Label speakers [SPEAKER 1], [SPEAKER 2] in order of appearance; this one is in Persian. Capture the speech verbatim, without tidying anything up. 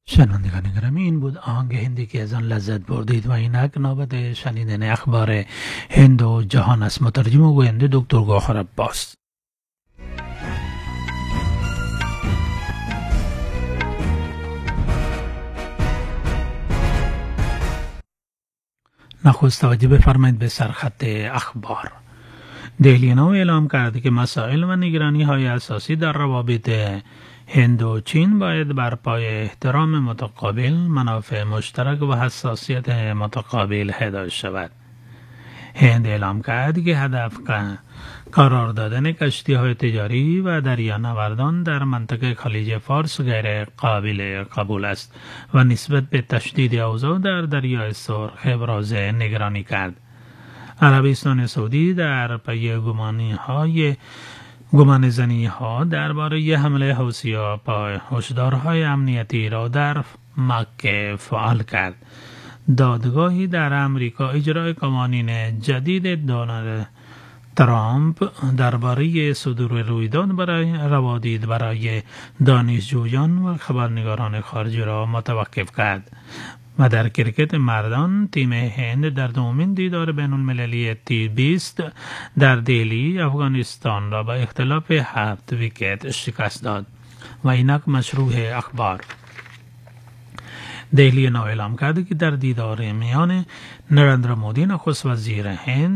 [SPEAKER 1] شنوندگان گرامی، این بود آهنگ هندی که از آن لذت بردید و اینک نوبت شنیدن اخبار هند و جهان است. مترجم و گوینده دکتر گوهر عباس. نخست توجه بفرمایید به سرخط اخبار. دهلی نو اعلام کرده که مسائل و نگرانی های اساسی در روابط هند و چین باید بر پای احترام متقابل، منافع مشترک و حساسیت متقابل هدایت شود. هند اعلام کرد که هدف قرار دادن کشتی های تجاری و دریانوردان در منطقه خلیج فارس غیر قابل قبول است و نسبت به تشدید اوضاع در دریای سرخ ابراز نگرانی کرد. عربستان سعودی در پی گمانی های گمان زنی ها درباره حمله حوثی‌ها با هشدارهای امنیتی را در مکه فعال کرد. دادگاهی در امریکا اجرای قوانین جدید دونالد ترامپ درباره صدور رویداد برای روادید برای دانشجویان و خبرنگاران خارجی را متوقف کرد. و در کرکت مردان، تیم هند در دومین دیدار بین المللی تی بیست در دهلی افغانستان را با اختلاف هفت ویکت شکست داد. و اینک مشروع اخبار. دهلی نو اعلام کرده که در دیدار میان نریندرا مودی نخست وزیر هند